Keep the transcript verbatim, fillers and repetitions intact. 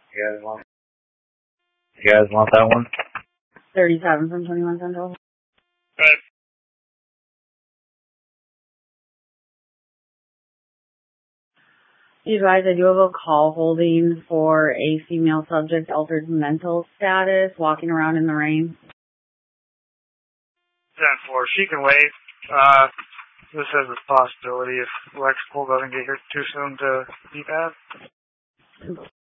You guys want, you guys want that one? thirty-seven from twenty-one Central. Right. You guys, I do have a call holding for a female subject, altered mental status, walking around in the rain. ten four. She can wait. Uh, this has a possibility if electrical doesn't get here too soon to be bad.